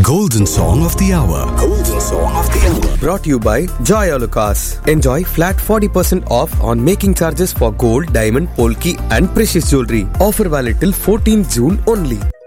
Golden Song of the Hour. Golden Song of the Hour. Brought to you by Joy Alucas. Enjoy flat 40% off on making charges for gold, diamond, polki and precious jewelry. Offer valid till 14 June only.